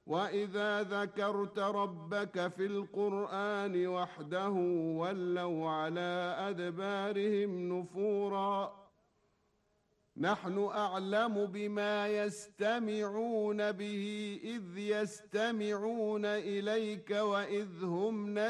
وإذا ذكرت ربك في القرآن وحده ولوا على أدبارهم نفورا. نحن أعلم بما يستمعون به إذ يستمعون إليك وإذ هم